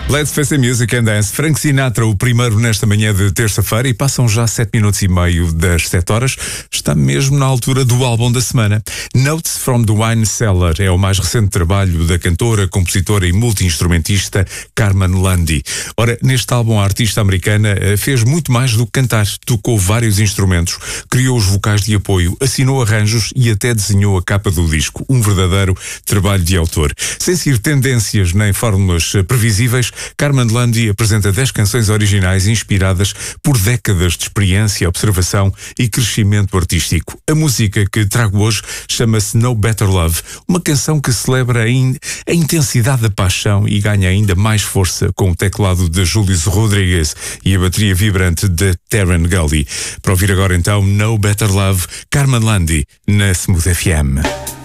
Let's Face the Music and Dance. Frank Sinatra, o primeiro nesta manhã de terça-feira, e passam já 7 minutos e meio das 7 horas. Está mesmo na altura do álbum da semana. Notes from the Wine Cellar é o mais recente trabalho da cantora, compositora e multi-instrumentista Carmen Lundy. Ora, neste álbum a artista americana fez muito mais do que cantar. Tocou vários instrumentos, criou os vocais de apoio, assinou arranjos e até desenhou a capa do disco. Um verdadeiro trabalho de autor. Sem seguir tendências nem fórmulas previsíveis, Carmen Lundy apresenta 10 canções originais inspiradas por décadas de experiência, observação e crescimento artístico. A música que trago hoje chama-se No Better Love, uma canção que celebra a intensidade da paixão e ganha ainda mais força com o teclado de Julius Rodriguez e a bateria vibrante de Terran Gully. Para ouvir agora então No Better Love, Carmen Lundy na Smooth FM.